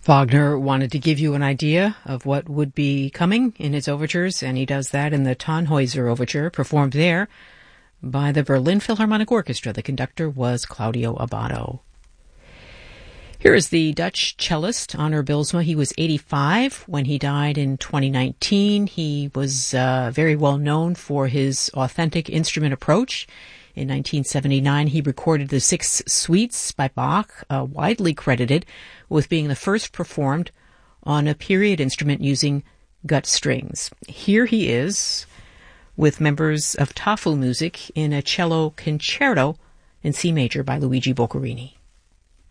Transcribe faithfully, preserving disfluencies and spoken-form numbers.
Wagner wanted to give you an idea of what would be coming in his overtures, and he does that in the Tannhäuser Overture, performed there by the Berlin Philharmonic Orchestra. The conductor was Claudio Abbado. Here is the Dutch cellist Onno Bilsma. He was eighty-five when he died in twenty nineteen. He was uh, very well known for his authentic instrument approach. In nineteen seventy-nine, he recorded the Six Suites by Bach, uh, widely credited with being the first performed on a period instrument using gut strings. Here he is with members of Tafelmusik in a cello concerto in C major by Luigi Boccherini.